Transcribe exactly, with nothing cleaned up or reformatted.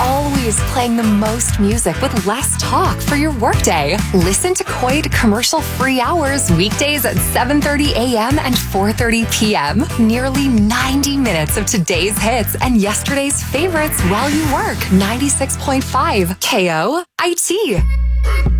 always playing the most music with less talk for your workday. Listen to Coit commercial-free hours weekdays at seven thirty a.m. and four thirty p.m. Nearly ninety minutes of today's hits and yesterday's favorites while you work. ninety-six point five K O I T.